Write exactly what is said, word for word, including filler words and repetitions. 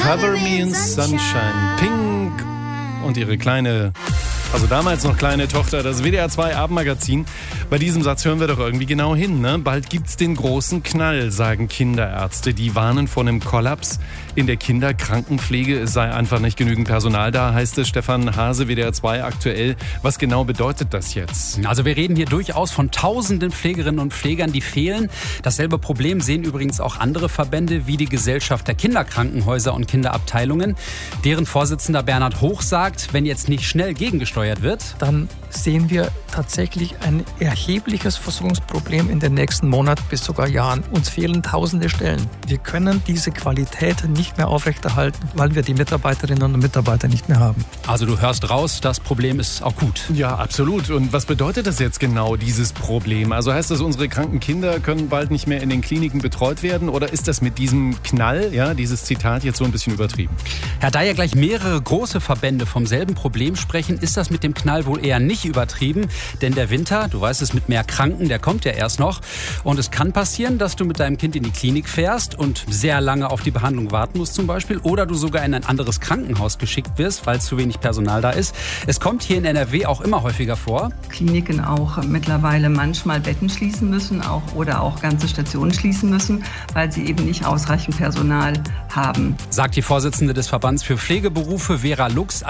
Cover Me in Sunshine. Pink und ihre kleine, also damals noch kleine Tochter, das W D R zwei Abendmagazin. Bei diesem Satz hören wir doch irgendwie genau hin, ne? Bald gibt's den großen Knall, sagen Kinderärzte. Die warnen vor einem Kollaps in der Kinderkrankenpflege. Es sei einfach nicht genügend Personal da, heißt es. Stefan Hase, W D R zwei aktuell. Was genau bedeutet das jetzt? Also wir reden hier durchaus von tausenden Pflegerinnen und Pflegern, die fehlen. Dasselbe Problem sehen übrigens auch andere Verbände wie die Gesellschaft der Kinderkrankenhäuser und Kinderabteilungen. Deren Vorsitzender Bernhard Hoch sagt, wenn jetzt nicht schnell gegengesteuert wird, dann sehen wir tatsächlich ein erhebliches Versorgungsproblem in den nächsten Monaten bis sogar Jahren. Uns fehlen tausende Stellen. Wir können diese Qualität nicht mehr aufrechterhalten, weil wir die Mitarbeiterinnen und Mitarbeiter nicht mehr haben. Also du hörst raus, das Problem ist akut. Ja, absolut. Und was bedeutet das jetzt genau, dieses Problem? Also heißt das, unsere kranken Kinder können bald nicht mehr in den Kliniken betreut werden? Oder ist das mit diesem Knall, ja, dieses Zitat jetzt so ein bisschen übertrieben? Ja, da ja gleich mehrere große Verbände vom selben Problem sprechen, ist das mit dem Knall wohl eher nicht übertrieben. Denn der Winter, du weißt es, mit mehr Kranken, der kommt ja erst noch. Und es kann passieren, dass du mit deinem Kind in die Klinik fährst und sehr lange auf die Behandlung warten musst zum Beispiel. Oder du sogar in ein anderes Krankenhaus geschickt wirst, weil zu wenig Personal da ist. Es kommt hier in N R W auch immer häufiger vor. Kliniken auch mittlerweile manchmal Betten schließen müssen auch, oder auch ganze Stationen schließen müssen, weil sie eben nicht ausreichend Personal haben. Sagt die Vorsitzende des Verbands für Pflegeberufe, Vera Lux.